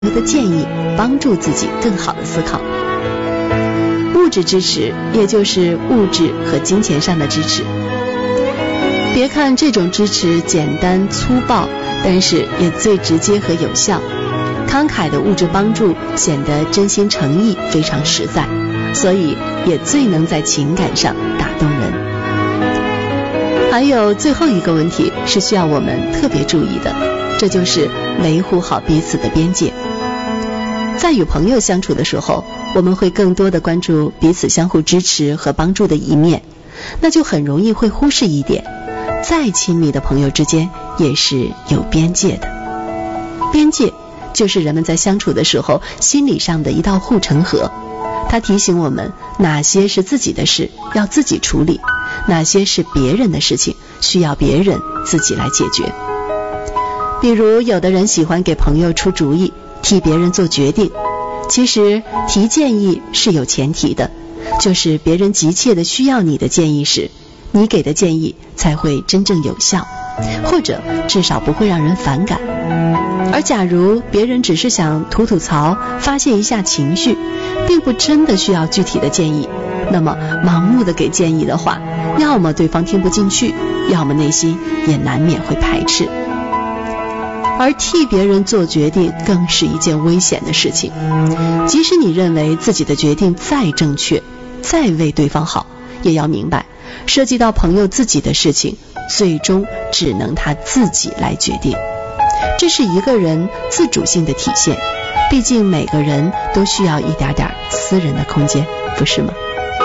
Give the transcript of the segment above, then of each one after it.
的建议，帮助自己更好的思考。物质支持，也就是物质和金钱上的支持。别看这种支持简单粗暴，但是也最直接和有效。慷慨的物质帮助显得真心诚意，非常实在，所以也最能在情感上打动人。还有最后一个问题是需要我们特别注意的，这就是维护好彼此的边界。在与朋友相处的时候，我们会更多的关注彼此相互支持和帮助的一面，那就很容易会忽视一点，再亲密的朋友之间也是有边界的。边界就是人们在相处的时候心理上的一道护城河，它提醒我们哪些是自己的事要自己处理，哪些是别人的事情需要别人自己来解决。比如有的人喜欢给朋友出主意，替别人做决定，其实提建议是有前提的，就是别人急切的需要你的建议时，你给的建议才会真正有效，或者至少不会让人反感。而假如别人只是想吐吐槽，发泄一下情绪，并不真的需要具体的建议，那么盲目的给建议的话，要么对方听不进去，要么内心也难免会排斥。而替别人做决定更是一件危险的事情，即使你认为自己的决定再正确，再为对方好，也要明白涉及到朋友自己的事情，最终只能他自己来决定。这是一个人自主性的体现，毕竟每个人都需要一点点私人的空间，不是吗？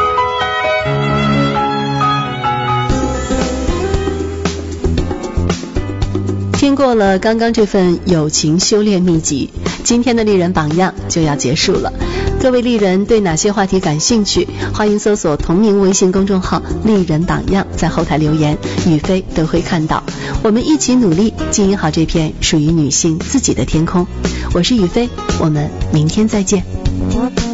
听过了刚刚这份友情修炼秘籍，今天的丽人榜样就要结束了。各位丽人对哪些话题感兴趣，欢迎搜索同名微信公众号丽人榜样，在后台留言，宇飞都会看到。我们一起努力经营好这片属于女性自己的天空。我是宇飞，我们明天再见。